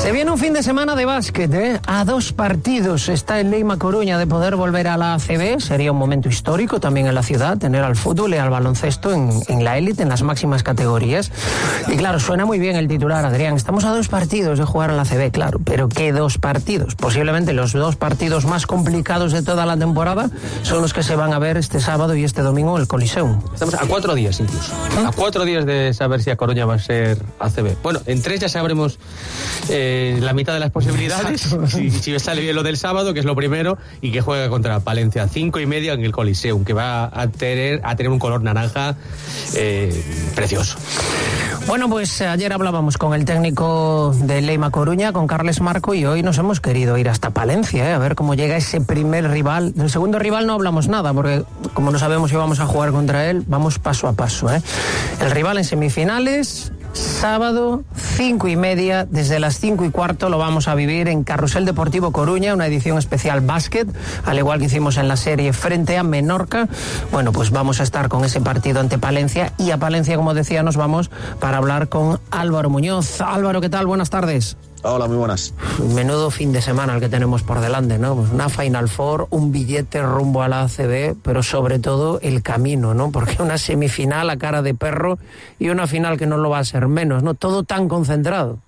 Se viene un fin de semana de básquet, ¿eh? A 2 partidos está el Leima Coruña de poder volver a la ACB. Sería un momento histórico también en la ciudad, tener al fútbol y al baloncesto en la élite, en las máximas categorías. Y claro, suena muy bien el titular, Adrián. Estamos a 2 partidos de jugar a la ACB, claro. Pero ¿qué 2 partidos? Posiblemente los 2 partidos más complicados de toda la temporada son los que se van a ver este sábado y este domingo en el Coliseum. Estamos a 4 días incluso. A 4 días de saber si a Coruña va a ser ACB. Bueno, en 3 ya sabremos la mitad de las posibilidades. Si sale bien lo del sábado, que es lo primero, y que juega contra Palencia 5:30 en el Coliseum, que va a tener un color naranja precioso. Bueno, pues ayer hablábamos con el técnico de Leima Coruña, con Carles Marco, y hoy nos hemos querido ir hasta Palencia, a ver cómo llega ese primer rival. Del segundo rival no hablamos nada, porque como no sabemos si vamos a jugar contra él, vamos paso a paso. El rival en semifinales, sábado 5:30, desde las 5:15 lo vamos a vivir en Carrusel Deportivo Coruña, una edición especial básquet, al igual que hicimos en la serie frente a Menorca. Bueno, pues vamos a estar con ese partido ante Palencia, y a Palencia, como decía, nos vamos para hablar con Álvaro Muñoz. Álvaro, ¿qué tal? Buenas tardes. Hola, muy buenas. Menudo fin de semana el que tenemos por delante, ¿no? Pues una Final Four, un billete rumbo a la ACB, pero sobre todo el camino, ¿no? Porque una semifinal a cara de perro y una final que no lo va a ser menos, ¿no? Todo tan concentrado.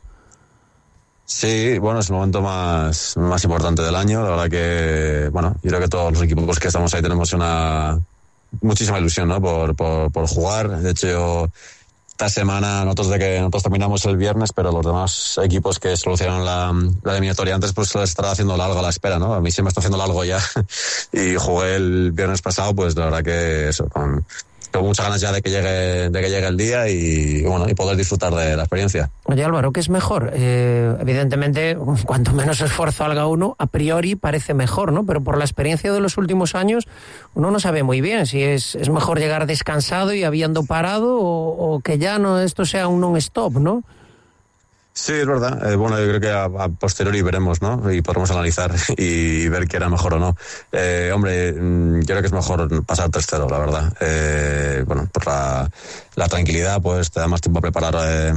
Sí, bueno, es el momento más importante del año. La verdad que, bueno, yo creo que todos los equipos que estamos ahí tenemos muchísima ilusión, ¿no? Por jugar. De hecho, esta semana nosotros terminamos el viernes, pero los demás equipos que solucionaron la eliminatoria antes, pues les estará haciendo largo a la espera, ¿no? A mí se me está haciendo largo ya y jugué el viernes pasado, pues la verdad que eso, con muchas ganas ya de que llegue el día y bueno, y poder disfrutar de la experiencia. Oye, Álvaro, ¿qué es mejor? Evidentemente, cuanto menos esfuerzo haga uno, a priori parece mejor, ¿no? Pero por la experiencia de los últimos años, uno no sabe muy bien si es mejor llegar descansado y habiendo parado o que ya no esto sea un non-stop, ¿no? Sí, es verdad. Bueno, yo creo que a posteriori veremos, ¿no? Y podremos analizar y ver qué era mejor o no. Hombre, yo creo que es mejor pasar 3-0, la verdad. Bueno, por la tranquilidad, pues te da más tiempo a preparar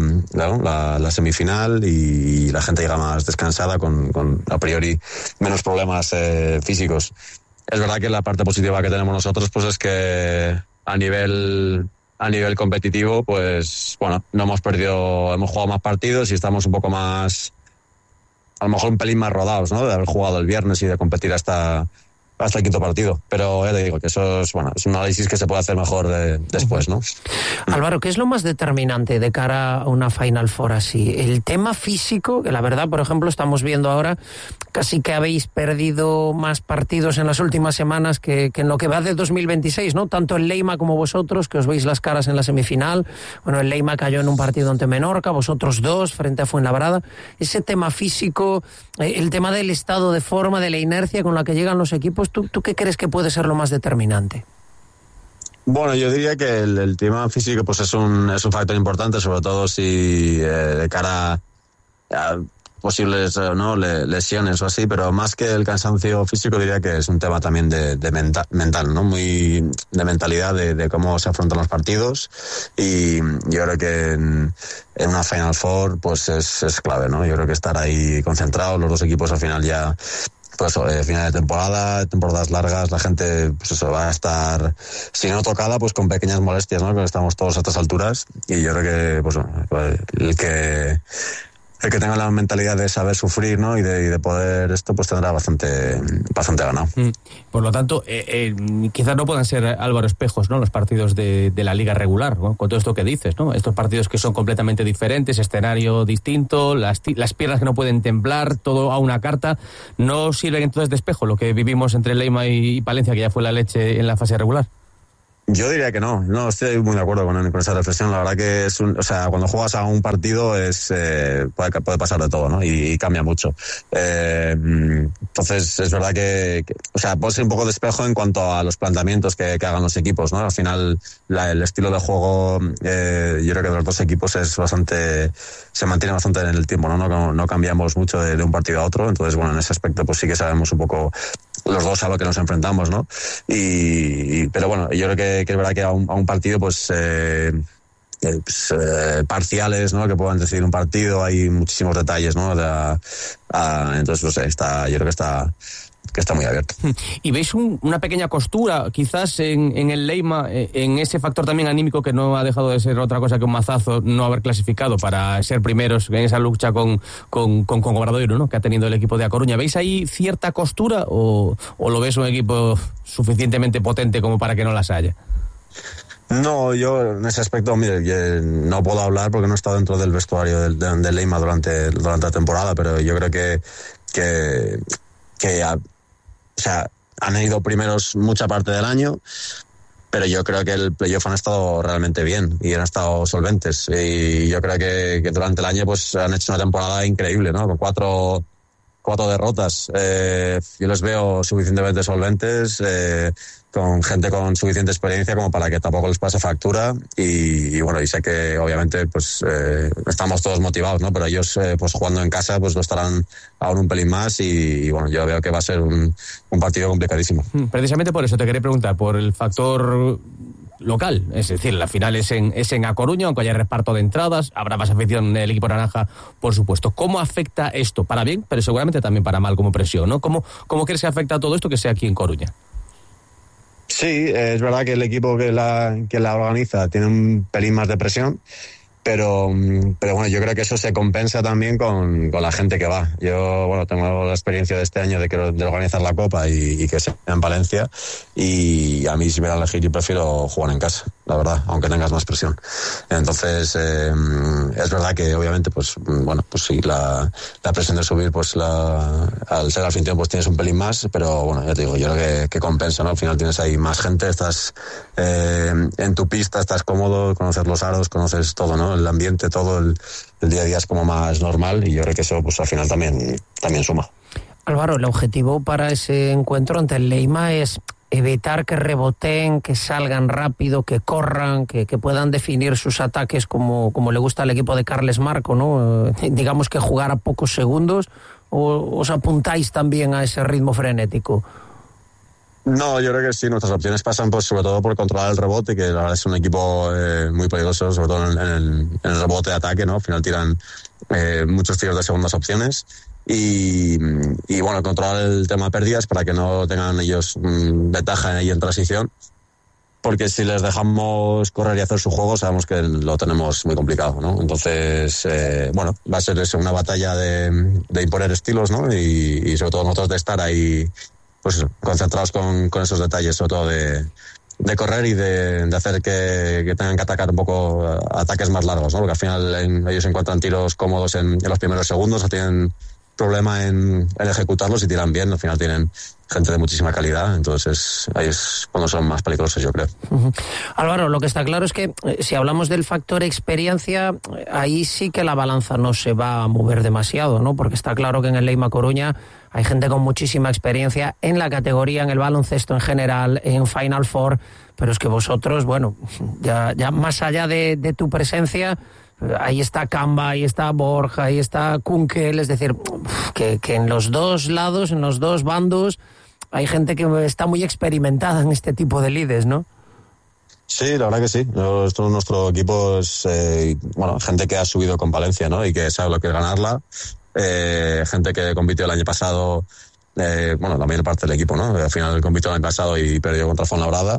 la semifinal y la gente llega más descansada con a priori menos problemas físicos. Es verdad que la parte positiva que tenemos nosotros, pues es que a nivel competitivo, pues bueno, hemos jugado más partidos y estamos un poco más, a lo mejor un pelín más rodados, ¿no? De haber jugado el viernes y de competir hasta el quinto partido. Pero ya te digo que eso es un análisis que se puede hacer mejor después, ¿no? Álvaro, ¿qué es lo más determinante de cara a una Final Four así? El tema físico, que la verdad, por ejemplo, estamos viendo ahora casi que habéis perdido más partidos en las últimas semanas que en lo que va de 2026, ¿no? Tanto el Leima como vosotros, que os veis las caras en la semifinal. Bueno, el Leima cayó en un partido ante Menorca, vosotros 2 frente a Fuenlabrada. Ese tema físico, el tema del estado de forma, de la inercia con la que llegan los equipos, ¿tú qué crees que puede ser lo más determinante? Bueno, yo diría que el tema físico pues es un factor importante, sobre todo si de cara a posibles lesiones o así, pero más que el cansancio físico diría que es un tema también de mental, ¿no? Muy de mentalidad de cómo se afrontan los partidos, y yo creo que en una Final Four pues es clave, ¿no? Yo creo que estar ahí concentrados, los dos equipos al final ya, pues final de temporadas largas, la gente pues eso va a estar, si no tocada, pues con pequeñas molestias, ¿no? Que estamos todos a estas alturas, y yo creo que pues el que tenga la mentalidad de saber sufrir, ¿no? Y de poder esto, pues tendrá bastante ganado. Por lo tanto, quizás no puedan ser, Álvaro, espejos, ¿no? Los partidos de la liga regular, ¿no? Con todo esto que dices, ¿no? Estos partidos que son completamente diferentes, escenario distinto, las piernas que no pueden temblar, todo a una carta, ¿no sirven entonces de espejo lo que vivimos entre Leima y Palencia, que ya fue la leche en la fase regular? Yo diría que no estoy muy de acuerdo con esa reflexión. La verdad que cuando juegas a un partido puede pasar de todo, ¿no? Y cambia mucho. Entonces es verdad que puede ser un poco de espejo en cuanto a los planteamientos que hagan los equipos, ¿no? Al final el estilo de juego, yo creo que de los dos equipos se mantiene bastante en el tiempo, ¿no? No cambiamos mucho de un partido a otro. Entonces, bueno, en ese aspecto pues sí que sabemos un poco los dos a lo que nos enfrentamos, ¿no? Pero bueno, yo creo que es verdad que a un partido pues parciales, ¿no? Que puedan decidir un partido, hay muchísimos detalles, ¿no? Entonces, no sé, yo creo que está muy abierto. ¿Y veis una pequeña costura quizás en el Leima, en ese factor también anímico que no ha dejado de ser otra cosa que un mazazo no haber clasificado para ser primeros en esa lucha con Obradoiro, ¿no? Que ha tenido el equipo de A Coruña? ¿Veis ahí cierta costura o lo ves un equipo suficientemente potente como para que no las haya? No, yo en ese aspecto, mire, no puedo hablar porque no he estado dentro del vestuario del Leima durante la temporada, pero yo creo que o sea, han ido primeros mucha parte del año, pero yo creo que el playoff han estado realmente bien y han estado solventes. Y yo creo que durante el año pues han hecho una temporada increíble, ¿no? Con cuatro derrotas. Yo les veo suficientemente solventes, con gente con suficiente experiencia como para que tampoco les pase factura. Y bueno, y sé que obviamente pues estamos todos motivados, ¿no? Pero ellos pues jugando en casa pues lo estarán aún un pelín más y bueno, yo veo que va a ser un partido complicadísimo. Precisamente por eso te quería preguntar, por el factor local, es decir, la final es en A Coruña, aunque haya reparto de entradas, habrá más afición en el equipo naranja, por supuesto. ¿Cómo afecta esto? Para bien, pero seguramente también para mal como presión, ¿no? ¿Cómo crees que afecta todo esto que sea aquí en Coruña? Sí, es verdad que el equipo que la organiza tiene un pelín más de presión, pero bueno, yo creo que eso se compensa también con la gente que va. Yo, bueno, tengo la experiencia de este año de organizar la Copa y que sea en Palencia, y a mí si me dan a elegir yo prefiero jugar en casa, la verdad, aunque tengas más presión. Entonces, es verdad que obviamente, pues bueno, pues sí, la presión de subir, pues al ser anfitrión pues tienes un pelín más, pero bueno, ya te digo, yo creo que compensa, ¿no? Al final tienes ahí más gente, estás en tu pista, estás cómodo, conoces los aros, conoces todo, ¿no? El ambiente, todo el día a día es como más normal, y yo creo que eso pues al final también suma. Álvaro, el objetivo para ese encuentro ante el Leima es evitar que reboteen, que salgan rápido, que corran, que puedan definir sus ataques como le gusta al equipo de Carles Marco, ¿no? Digamos que jugar a pocos segundos, ¿o os apuntáis también a ese ritmo frenético? No, yo creo que sí, nuestras opciones pasan pues sobre todo por controlar el rebote, que la verdad es un equipo muy peligroso, sobre todo en el rebote de ataque, ¿no? Al final tiran muchos tiros de segundas opciones y bueno, controlar el tema de pérdidas para que no tengan ellos ventaja en transición, porque si les dejamos correr y hacer su juego sabemos que lo tenemos muy complicado, ¿no? Entonces, bueno, va a ser eso, una batalla de imponer estilos, ¿no? Y sobre todo nosotros de estar ahí pues concentrados con esos detalles, sobre todo de correr y de hacer que tengan que atacar un poco ataques más largos, ¿no? Porque al final ellos encuentran tiros cómodos en los primeros segundos, o tienen problema en ejecutarlos y tiran bien. Al final tienen gente de muchísima calidad, entonces ahí es cuando son más peligrosos, yo creo. Álvaro, lo que está claro es que si hablamos del factor experiencia, ahí sí que la balanza no se va a mover demasiado, ¿no? Porque está claro que en el Leima Coruña hay gente con muchísima experiencia en la categoría, en el baloncesto en general, en Final Four, pero es que vosotros, bueno, ya más allá de tu presencia, ahí está Camba, ahí está Borja, ahí está Kunkel, es decir, que en los dos lados, en los dos bandos, hay gente que está muy experimentada en este tipo de lides, ¿no? Sí, la verdad que sí. Nuestro equipo es, bueno, gente que ha subido con Valencia, ¿no? Y que sabe lo que es ganarla. Gente que compitió el año pasado, bueno, la mayor parte del equipo, ¿no? Al final compitió el año pasado y perdió contra Fuenlabrada.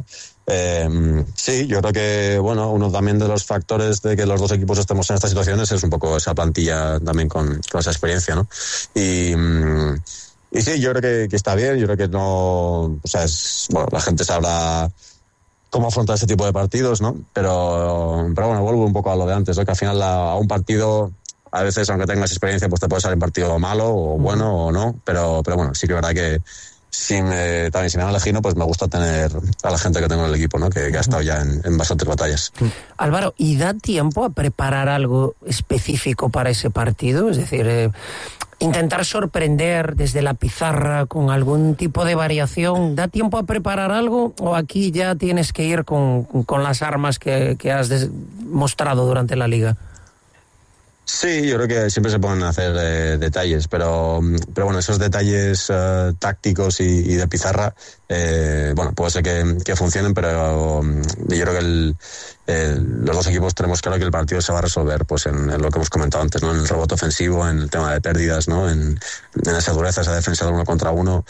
Sí, yo creo que, bueno, uno también de los factores de que los dos equipos estemos en estas situaciones es un poco esa plantilla también con esa experiencia, ¿no? Y sí, yo creo que está bien, yo creo que no, o sea, bueno, la gente sabrá cómo afrontar ese tipo de partidos, ¿no? Pero bueno, vuelvo un poco a lo de antes, ¿no? Que al final a un partido, a veces, aunque tengas experiencia, pues te puede salir un partido malo o bueno o no, pero bueno, sí que es verdad que también si me dan a elegir, pues me gusta tener a la gente que tengo en el equipo, ¿no? Que ha estado ya en bastantes batallas. Álvaro, ¿y da tiempo a preparar algo específico para ese partido? Es decir, intentar sorprender desde la pizarra con algún tipo de variación. ¿Da tiempo a preparar algo o aquí ya tienes que ir con las armas que has mostrado durante la liga? Sí, yo creo que siempre se pueden hacer detalles, pero bueno, esos detalles tácticos y de pizarra, bueno, puede ser que funcionen, pero yo creo que los dos equipos tenemos claro que el partido se va a resolver pues en lo que hemos comentado antes, ¿no? En el rebote ofensivo, en el tema de pérdidas, ¿no? En esa dureza, esa defensa de 1 contra 1,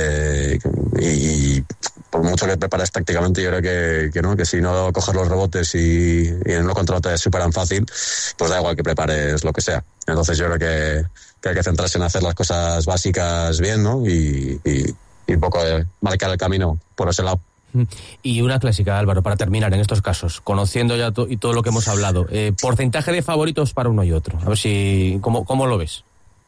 y por mucho que prepares tácticamente, yo creo que si no coges los rebotes y en 1 contra 1 te superan fácil, pues da igual que prepares lo que sea. Entonces yo creo que hay que centrarse en hacer las cosas básicas bien, ¿no? Y un poco marcar el camino por ese lado. Y una clásica, Álvaro, para terminar en estos casos, conociendo ya y todo lo que hemos hablado, porcentaje de favoritos para uno y otro, a ver si cómo lo ves.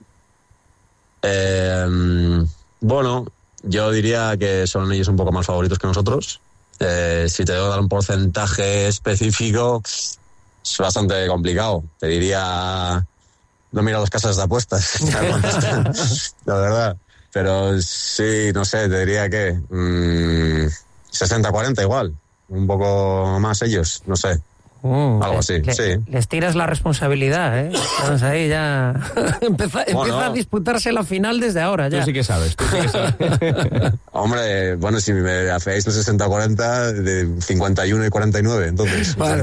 Bueno, yo diría que son ellos un poco más favoritos que nosotros. Si te debo dar un porcentaje específico, es bastante complicado. Te diría, no mira las casas de apuestas, la verdad. Pero sí, no sé, te diría que 60-40 igual, un poco más ellos, no sé. Algo así, sí. Les tiras la responsabilidad, ¿eh? Entonces ahí ya empieza a disputarse la final desde ahora ya. Tú sí que sabes. Hombre, bueno, si me hacéis de 60-40, de 51 y 49, entonces. Vale.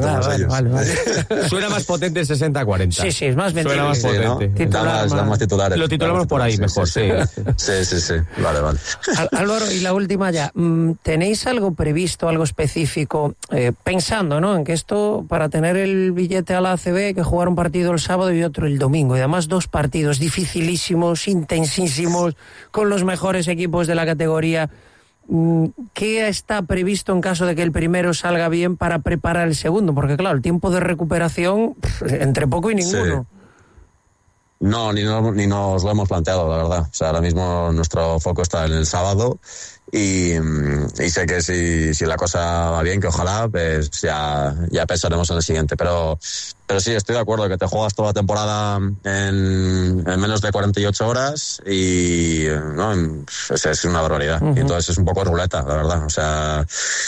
Suena más potente el 60-40. Sí, es más vendible. Suena más potente. ¿No? Da más titulares. Lo titulamos por ahí mejor, sí. Sí. Vale. Álvaro, y la última ya. ¿Tenéis algo previsto, algo específico, pensando, ¿no? En que esto, para tener el billete a la ACB, hay que jugar un partido el sábado y otro el domingo. Y además 2 partidos dificilísimos, intensísimos, con los mejores equipos de la categoría. ¿Qué está previsto en caso de que el primero salga bien para preparar el segundo? Porque claro, el tiempo de recuperación, entre poco y ninguno. Sí. No, ni nos lo hemos planteado, la verdad. O sea, ahora mismo nuestro foco está en el sábado y sé que si la cosa va bien, que ojalá, pues ya pensaremos en el siguiente. Pero sí, estoy de acuerdo que te juegas toda la temporada en menos de 48 horas y no, es una barbaridad. Y entonces es un poco ruleta, la verdad. O sea,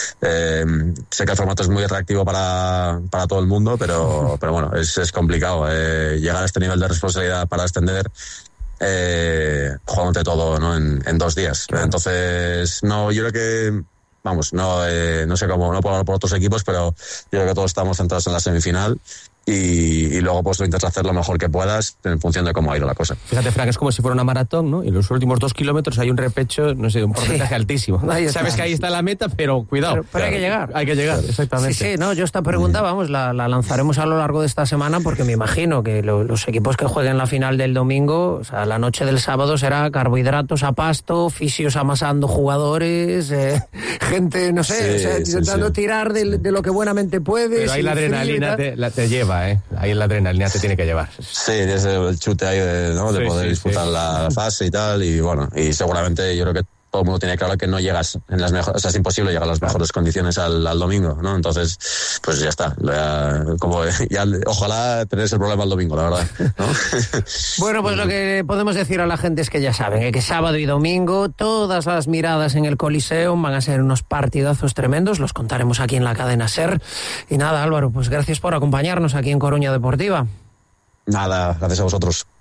sé que el formato es muy atractivo para todo el mundo, pero bueno, es complicado llegar a este nivel de responsabilidad para ascender jugándote todo, ¿no? En 2 días. Entonces, no, yo creo que no sé cómo, no puedo hablar por otros equipos, pero yo creo que todos estamos centrados en la semifinal y luego pues lo intentas hacer lo mejor que puedas en función de cómo ha ido la cosa. Fíjate, Frank, es como si fuera una maratón, ¿no? Y en los últimos 2 kilómetros hay un repecho, no sé, un porcentaje altísimo. Sabes que ahí está la meta, pero cuidado. Pero hay que llegar. Hay que llegar, exactamente. Sí, no, yo esta pregunta, la lanzaremos a lo largo de esta semana porque me imagino que los equipos que jueguen la final del domingo, o sea, la noche del sábado será carbohidratos a pasto, fisios amasando jugadores, gente, no sé, intentando tirar de lo que buenamente puedes. Pero ahí la adrenalina te lleva, ¿eh? Ahí la adrenalina te tiene que llevar. Sí, desde el chute ahí de poder disfrutar la fase y tal, y bueno, y seguramente yo creo que todo el mundo tiene claro que no llegas en las mejores, o sea, es imposible llegar a las mejores condiciones al domingo, ¿no? Entonces, pues ya está. Ojalá tenés el problema el domingo, la verdad, ¿no? Bueno, pues lo que podemos decir a la gente es que ya saben, que sábado y domingo todas las miradas en el Coliseum van a ser unos partidazos tremendos, los contaremos aquí en la cadena SER. Y nada, Álvaro, pues gracias por acompañarnos aquí en Coruña Deportiva. Nada, gracias a vosotros.